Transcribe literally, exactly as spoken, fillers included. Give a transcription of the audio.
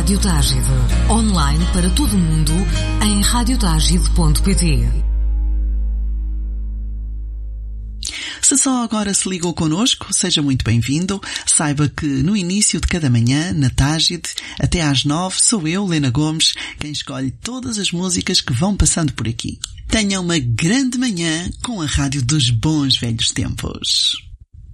Rádio Tágide. Online para todo o mundo em rádio tágide ponto pt. Se só agora se ligou connosco, seja muito bem-vindo. Saiba que no início de cada manhã, na Tágide, até às nove, sou eu, Lena Gomes, quem escolhe todas as músicas que vão passando por aqui. Tenha uma grande manhã com a rádio dos bons velhos tempos.